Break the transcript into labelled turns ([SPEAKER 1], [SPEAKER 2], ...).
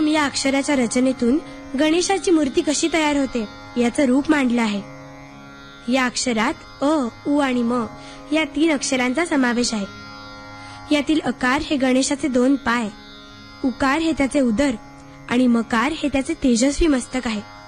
[SPEAKER 1] या अक्षराच्या रचनेतून गणेशाची मूर्ती कशी तयार होते याचं रूप मांडलं आहे. या अक्षरात अ, उ आणि म या 3 अक्षरांचा समावेश आहे. यातील अकार हे गणेशाचे 2 पाय, उकार हे त्याचे उदर आणि मकार हे त्याचे तेजस्वी मस्तक आहे.